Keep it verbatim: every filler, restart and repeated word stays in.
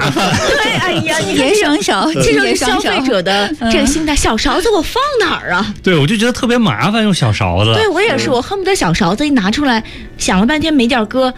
对，哎呀，你也省手， 这就是消费者的这个心态。小勺子我放哪儿啊？ 对，我就觉得特别麻烦，用小勺子。 对，我也是，我恨不得小勺子一拿出来，想了半天没地儿搁，